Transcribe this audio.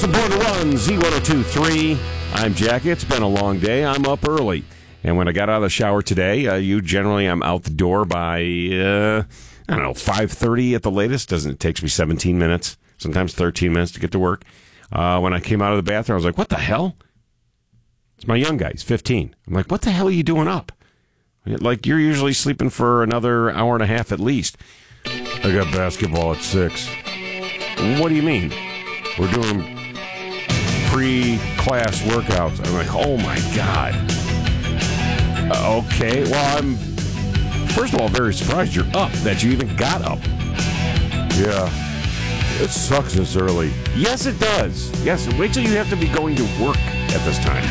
Listen, Born to Run, Z102.3. I'm Jackie. It's been a long day. I'm up early. And when I got out of the shower today, I'm out the door by, 5:30 at the latest. It takes me 17 minutes, sometimes 13 minutes to get to work. When I came out of the bathroom, I was like, what the hell? It's my young guy. He's 15. I'm like, what the hell are you doing up? Like, you're usually sleeping for another hour and a half at least. I got basketball at 6. What do you mean? We're doing pre-class workouts. I'm like, oh my God. Okay, well, I'm, first of all, very surprised you're up, that you even got up. Yeah, it sucks this early. Yes, it does. Yes, wait till you have to be going to work at this time.